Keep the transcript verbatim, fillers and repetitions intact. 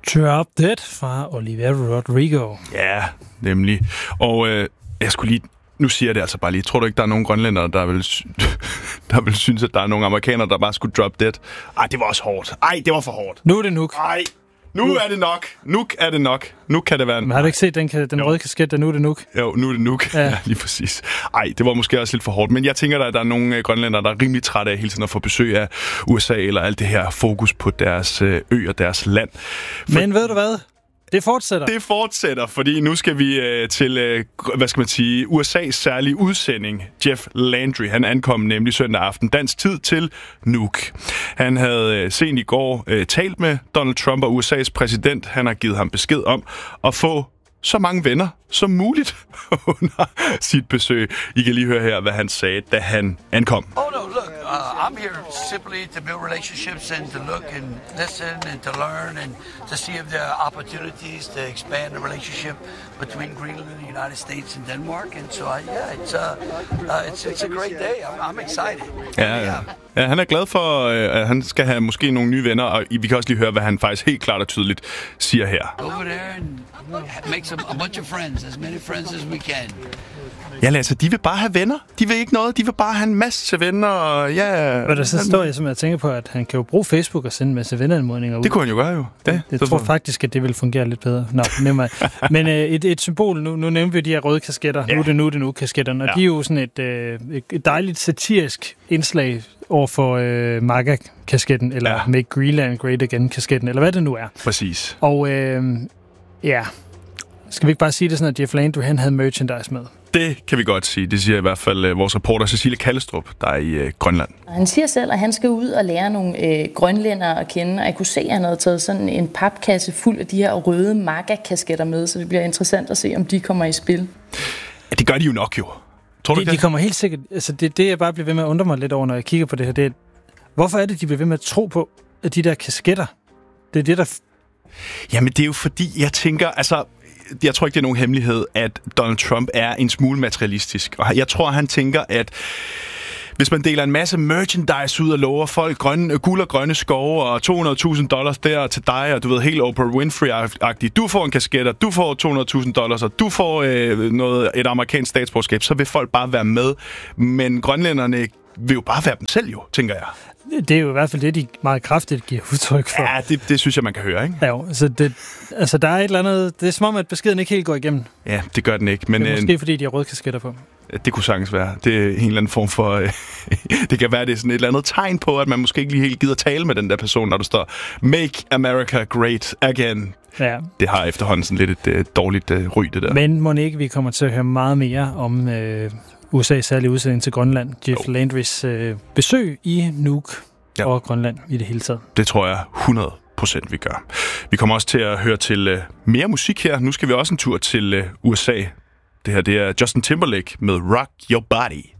Drop Dead fra Olivia Rodrigo. Ja, nemlig. Og øh, jeg skulle lige... Nu siger jeg det altså bare lige. Tror du ikke, der er nogen grønlændere, der vil, der vil synes, at der er nogle amerikanere, der bare skulle drop dead? Ej, det var også hårdt. Ej, det var for hårdt. Nu er det nuk. Ej, nu er det nok. Nu er det nok. Nu kan det være... Men har du ikke set den, den røde kasket, der nu er det nuk? Jo, nu er det nuk. Ja. Ja, lige præcis. Ej, det var måske også lidt for hårdt. Men jeg tænker, at der er nogle grønlændere, der er rimelig trætte af hele tiden at få besøg af U S A, eller alt det her fokus på deres ø og deres land. For... Men ved du hvad? Det fortsætter. Det fortsætter, fordi nu skal vi øh, til, øh, hvad skal man sige, U S A's særlige udsending. Jeff Landry, han ankom nemlig søndag aften dansk tid til Nuuk. Han havde øh, sent i går øh, talt med Donald Trump og U S A's præsident. Han har givet ham besked om at få så mange venner som muligt under sit besøg. I kan lige høre her, hvad han sagde, da han ankom. Oh no, look, uh, I'm here simply to build relationships and to look and listen and to learn and to see if there are opportunities to expand the relationship between Greenland and the United States and Denmark. And so, uh, yeah, it's, uh, uh, it's, it's a great day. I'm, I'm excited. Ja, ja. Ja, han er glad for, at han skal have måske nogle nye venner, og vi kan også lige høre, hvad han faktisk helt klart og tydeligt siger her. Over there and make some, a bunch of friends, as many friends as we can. Ja, altså, de vil bare have venner. De vil ikke noget. De vil bare have en masse venner, og ja... Og der så står jeg simpelthen og tænker på, at han kan jo bruge Facebook og sende en masse venneanmodninger ud. Det kunne han jo gøre, jo. Det, jeg tror faktisk, at det vil fungere lidt bedre. Nå, nemlig. Men øh, et, et symbol, nu, nu nævnte vi de her røde kasketter. Ja. Nu er det nu, det nu kasketterne. Og ja. De er jo sådan et, øh, et dejligt satirisk indslag over for øh, MAGA-kasketten, eller ja. Make Greenland Great Again-kasketten, eller hvad det nu er. Præcis. Og øh, ja... Skal vi ikke bare sige det sådan, at Jeff Landry, han havde merchandise med? Det kan vi godt sige. Det siger i hvert fald uh, vores reporter Cecilie Kallestrup, der er i uh, Grønland. Han siger selv, at han skal ud og lære nogle øh, grønlændere at kende, og jeg kunne se, at han havde taget sådan en papkasse fuld af de her røde MAGA-kasketter med, så det bliver interessant at se, om de kommer i spil. Ja, det gør de jo nok jo. Tror du de, ikke de kommer helt sikkert... Altså det, det, jeg bare bliver ved med at undre mig lidt over, når jeg kigger på det her, det er, hvorfor er det, de bliver ved med at tro på, at de der kasketter, det er det, der... Jamen, det er jo fordi, jeg tænker, altså... Jeg tror ikke, det er nogen hemmelighed, at Donald Trump er en smule materialistisk. Og jeg tror, han tænker, at hvis man deler en masse merchandise ud og lover folk grønne, guld og grønne skove og to hundrede tusind dollars der til dig, og du ved, helt Oprah Winfrey-agtigt. Du får en kasket, og du får to hundrede tusind dollars, og du får øh, noget, et amerikansk statsborgerskab, så vil folk bare være med. Men grønlænderne vil jo bare være dem selv jo, tænker jeg. Det er jo i hvert fald det, de meget kraftigt giver udtryk for. Ja, det, det synes jeg, man kan høre, ikke? Ja, jo, så det, altså der er et eller andet... Det er som om, at beskeden ikke helt går igennem. Ja, det gør den ikke. Men, det er måske, øh, fordi de har røde kasketter på. Det kunne sagtens være. Det er en eller anden form for... Øh, det kan være, det er sådan et eller andet tegn på, at man måske ikke lige helt gider tale med den der person, når der står Make America Great Again. Ja. Det har efterhånden sådan lidt et øh, dårligt øh, ry, det der. Men må ikke, vi kommer til at høre meget mere om øh, U S A's særlige udsending til Grønland. Jeff oh. Landrys øh, besøg i Nuuk. Ja. Og Grønland i det hele taget. Det tror jeg hundrede procent vi gør. Vi kommer også til at høre til uh, mere musik her. Nu skal vi også en tur til uh, U S A. Det her det er Justin Timberlake med Rock Your Body.